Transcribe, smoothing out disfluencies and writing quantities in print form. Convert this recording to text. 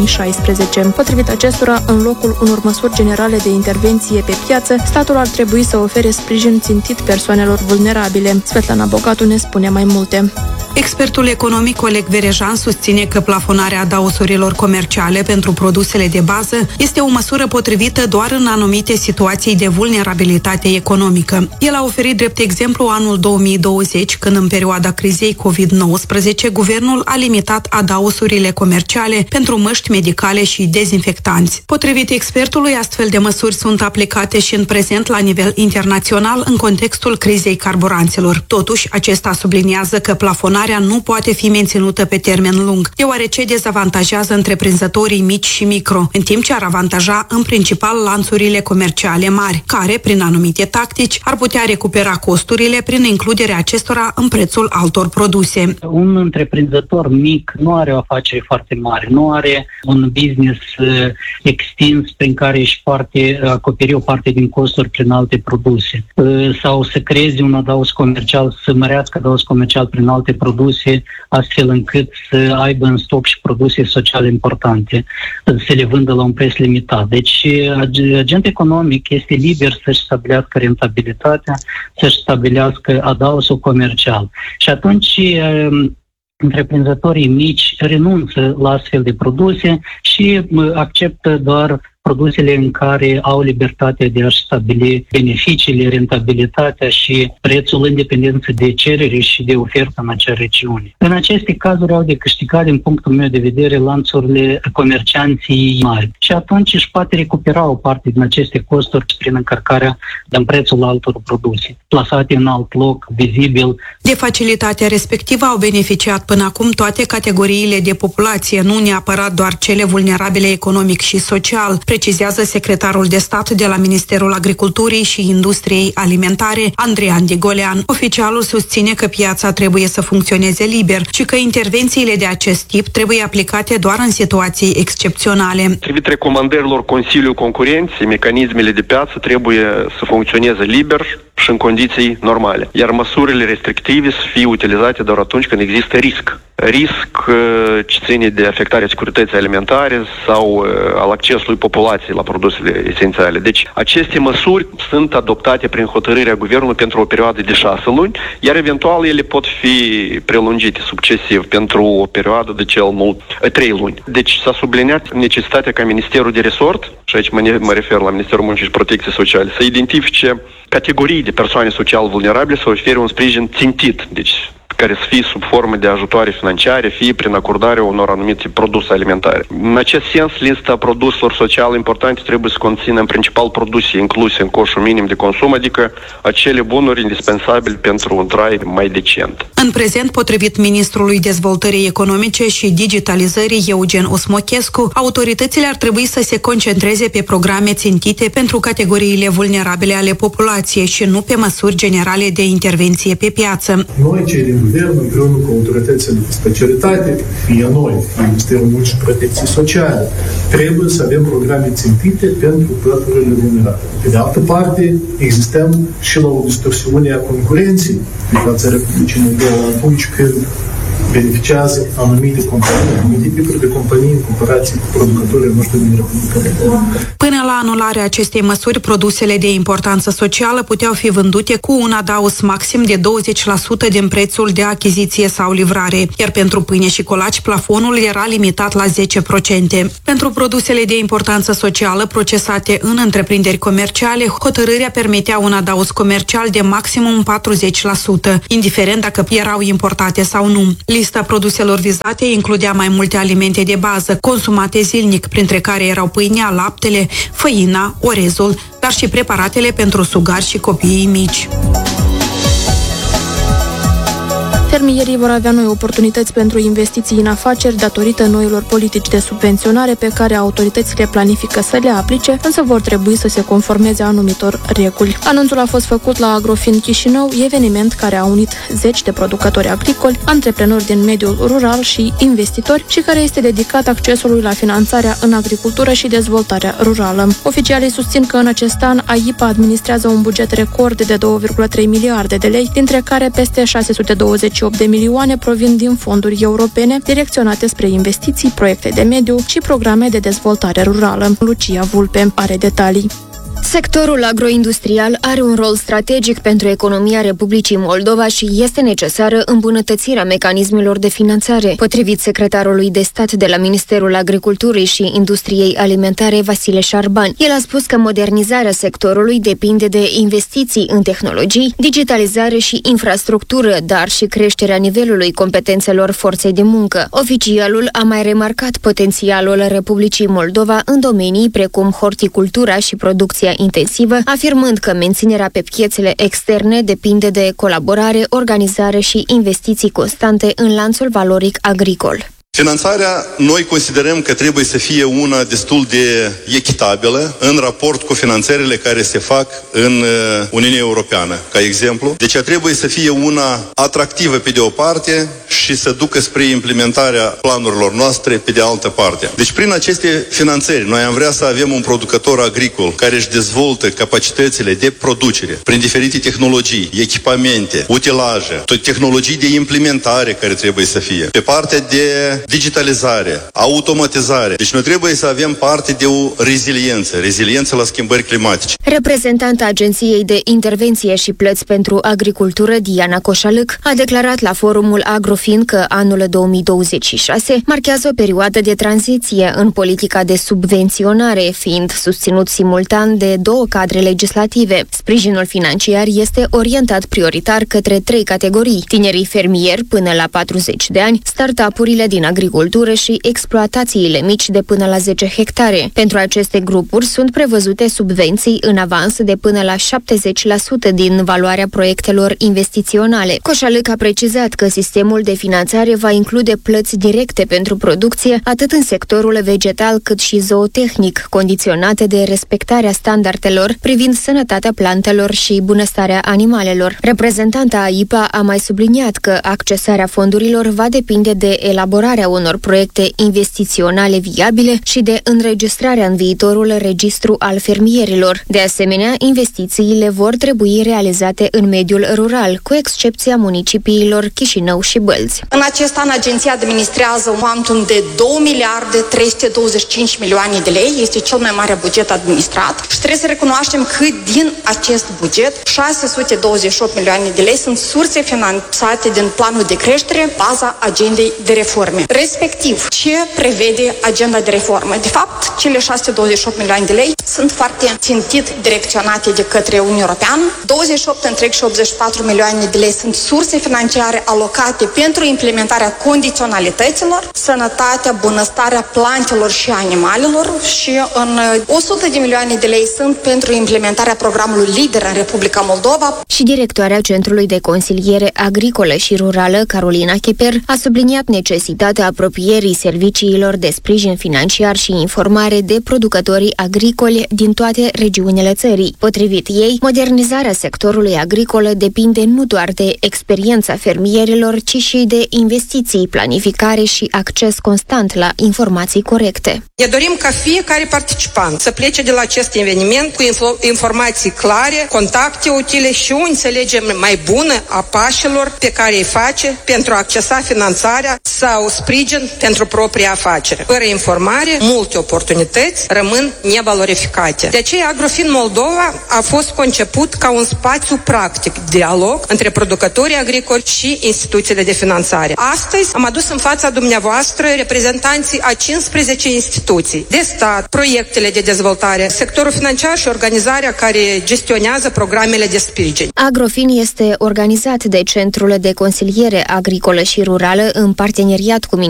2016. Potrivit acestora, în locul unor măsuri generale de intervenție pe piață, statul ar trebui să ofere sprijin țintit persoanelor vulnerabile. Svetlana Bogatu ne spune mai multe. Expertul economic Oleg Verejan susține că plafonarea adaosurilor comerciale pentru produsele de bază este o măsură potrivită doar în anumite situații de vulnerabilitate economică. El a oferit drept exemplu anul 2020, când în perioada crizei COVID-19, guvernul a limitat adaosurile comerciale pentru măști medicale și dezinfectanți. Potrivit expertului, astfel de măsuri sunt aplicate și în prezent la nivel internațional în contextul crizei carburanților. Totuși, acesta subliniază că plafonarea nu poate fi menținută pe termen lung, deoarece dezavantajează întreprinzătorii mici și micro, în timp ce ar avantaja în principal lanțurile comerciale mari, care, prin anumite tactici, ar putea recupera costurile prin includerea acestora în prețul altor produse. Un întreprinzător mic nu are o afacere foarte mare, nu are un business extins prin care își poate acoperi o parte din costuri prin alte produse sau să creeze un adaos comercial, să mărească adaos comercial prin alte produse, astfel încât să aibă în stoc și produse sociale importante, să le vândă la un preț limitat. Deci, agent economic este liber să-și stabilească rentabilitatea, să-și stabilească adaosul comercial. Și atunci întreprinzătorii mici renunță la astfel de produse și acceptă doar produsele în care au libertatea de a-și stabili beneficiile, rentabilitatea și prețul în dependență de cerere și de ofertă în acea regiune. În aceste cazuri au de câștigat, din punctul meu de vedere, lanțurile comercianții mari. Și atunci își poate recupera o parte din aceste costuri prin încărcarea în prețul altor produse, plasate în alt loc, vizibil. De facilitatea respectivă au beneficiat până acum toate categoriile de populație, nu neapărat doar cele vulnerabile economic și social, precizează secretarul de stat de la Ministerul Agriculturii și Industriei Alimentare, Andrian Digolean. Oficialul susține că piața trebuie să funcționeze liber și că intervențiile de acest tip trebuie aplicate doar în situații excepționale. Potrivit recomandărilor Consiliului Concurenței, mecanismele de piață trebuie să funcționeze liber și în condiții normale, iar măsurile restrictive să fie utilizate doar atunci când există risc. Risc ce ține de afectarea securității alimentare sau al accesului populației la produsele esențiale. Deci, aceste măsuri sunt adoptate prin hotărârea Guvernului pentru o perioadă de 6 luni, iar eventual ele pot fi prelungite succesiv pentru o perioadă de cel mult 3 luni. Deci, s-a subliniat necesitatea ca Ministerul de Resort, și aici mă refer la Ministerul Muncii și Protecției Sociale, să identifice categorii de persoane social vulnerabile, să ofere un sprijin țintit, deci care să fie sub formă de ajutoare financiare, fie prin acordarea unor anumite produse alimentare. În acest sens, lista produselor sociale importante trebuie să conțină în principal produse incluse în coșul minim de consum, adică acele bunuri indispensabile pentru un trai mai decent. În prezent, potrivit Ministrului Dezvoltării Economice și Digitalizării Eugen Osmochescu, autoritățile ar trebui să se concentreze pe programe țintite pentru categoriile vulnerabile ale populației și nu pe măsuri generale de intervenție pe piață. Noi, cei din Guvern, împreună cu autoritățile de specialitate, fie noi, fie Ministerul Muncii și Protecției Sociale, trebuie să avem programe țintite pentru păturile vulnerabile. Pe de altă parte, existăm și la o distorsiune a concurenței pe fața Republicii Moldova atunci când beneficiază anumite companii, anumite tipuri de companii în comparație cu producătorii noștri din Republica Moldova. Până la anularea acestei măsuri, produsele de importanță socială puteau fi vândute cu un adaos maxim de 20% din prețul de achiziție sau livrare, iar pentru pâine și colaci plafonul era limitat la 10%. Pentru produsele de importanță socială procesate în întreprinderi comerciale, hotărârea permitea un adaos comercial de maximum 40%, indiferent dacă erau importate sau nu. Lista produselor vizate includea mai multe alimente de bază, consumate zilnic, printre care erau pâinea, laptele, făina, orezul, dar și preparatele pentru sugari și copiii mici. Fermierii vor avea noi oportunități pentru investiții în afaceri datorită noilor politici de subvenționare pe care autoritățile planifică să le aplice, însă vor trebui să se conformeze anumitor reguli. Anunțul a fost făcut la Agrofin Chișinău, eveniment care a unit 10 de producători agricoli, antreprenori din mediul rural și investitori și care este dedicat accesului la finanțarea în agricultură și dezvoltarea rurală. Oficialii susțin că în acest an AIPA administrează un buget record de 2,3 miliarde de lei, dintre care peste 628 88 de milioane provin din fonduri europene direcționate spre investiții, proiecte de mediu și programe de dezvoltare rurală. Lucia Vulpe are detalii. Sectorul agroindustrial are un rol strategic pentru economia Republicii Moldova și este necesară îmbunătățirea mecanismelor de finanțare, potrivit secretarului de stat de la Ministerul Agriculturii și Industriei Alimentare, Vasile Șarban. El a spus că modernizarea sectorului depinde de investiții în tehnologii, digitalizare și infrastructură, dar și creșterea nivelului competențelor forței de muncă. Oficialul a mai remarcat potențialul Republicii Moldova în domenii precum horticultura și producția intensivă, afirmând că menținerea pe piețele externe depinde de colaborare, organizare și investiții constante în lanțul valoric agricol. Finanțarea, noi considerăm că trebuie să fie una destul de echitabilă în raport cu finanțările care se fac în Uniunea Europeană, ca exemplu. Deci trebuie să fie una atractivă pe de o parte și să ducă spre implementarea planurilor noastre pe de altă parte. Deci prin aceste finanțări noi am vrea să avem un producător agricol care își dezvoltă capacitățile de producere prin diferite tehnologii, echipamente, utilaje, tehnologii de implementare care trebuie să fie. Pe partea de digitalizare, automatizare. Deci noi trebuie să avem parte de o reziliență la schimbări climatice. Reprezentanta Agenției de Intervenție și Plăți pentru Agricultură, Diana Coșalâc, a declarat la forumul Agrofin că anul 2026 marchează o perioadă de tranziție în politica de subvenționare, fiind susținut simultan de două cadre legislative. Sprijinul financiar este orientat prioritar către 3 categorii: tinerii fermieri până la 40 de ani, startup-urile din agricultură și exploatațiile mici de până la 10 hectare. Pentru aceste grupuri sunt prevăzute subvenții în avans de până la 70% din valoarea proiectelor investiționale. Coșalâc a precizat că sistemul de finanțare va include plăți directe pentru producție, atât în sectorul vegetal cât și zootehnic, condiționate de respectarea standardelor privind sănătatea plantelor și bunăstarea animalelor. Reprezentanta AIPA a mai subliniat că accesarea fondurilor va depinde de elaborarea unor proiecte investiționale viabile și de înregistrarea în viitorul registru al fermierilor. De asemenea, investițiile vor trebui realizate în mediul rural, cu excepția municipiilor Chișinău și Bălți. În acest an, agenția administrează un cuantum de 2.325 milioane de lei. Este cel mai mare buget administrat și trebuie să recunoaștem că din acest buget 628 milioane de lei sunt surse finanțate din planul de creștere, baza agendei de reforme. Respectiv, ce prevede agenda de reformă? De fapt, cele 628 milioane de lei sunt foarte țintit direcționate de către Uniunea Europeană. 28,84 milioane de lei sunt surse financiare alocate pentru implementarea condiționalităților, sănătatea, bunăstarea plantelor și animalelor și în 100 de milioane de lei sunt pentru implementarea programului LIDER în Republica Moldova. Și directoarea Centrului de Consiliere Agricolă și Rurală, Carolina Cheper, a subliniat necesitatea apropierii serviciilor de sprijin financiar și informare de producătorii agricoli din toate regiunile țării. Potrivit ei, modernizarea sectorului agricol depinde nu doar de experiența fermierilor, ci și de investiții, planificare și acces constant la informații corecte. Ne dorim ca fiecare participant să plece de la acest eveniment cu informații clare, contacte utile și o înțelegere mai bună a pașilor pe care îi face pentru a accesa finanțarea sau sprijin pentru propria afacere. Fără informare, multe oportunități rămân nevalorificate. De aceea, Agrofin Moldova a fost conceput ca un spațiu practic, dialog între producătorii agricoli și instituțiile de finanțare. Astăzi am adus în fața dumneavoastră reprezentanții a 15 instituții de stat, proiectele de dezvoltare, sectorul financiar și organizarea care gestionează programele de sprijin. Agrofin este organizat de Centrul de Consiliere Agricolă și Rurală în parteneriat cu